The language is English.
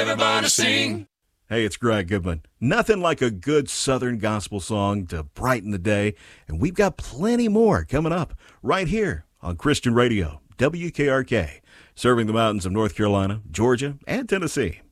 everybody sing. Hey, it's Greg Goodman. Nothing like a good Southern gospel song to brighten the day, and we've got plenty more coming up right here on Christian Radio, WKRK, serving the mountains of North Carolina, Georgia, and Tennessee.